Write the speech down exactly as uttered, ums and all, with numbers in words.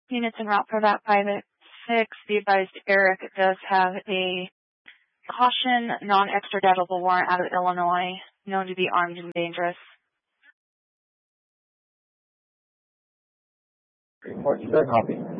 Units en route for that five six. Be advised, Eric does have a caution, non-extraditable warrant out of Illinois, known to be armed and dangerous. Report, sir. Copy.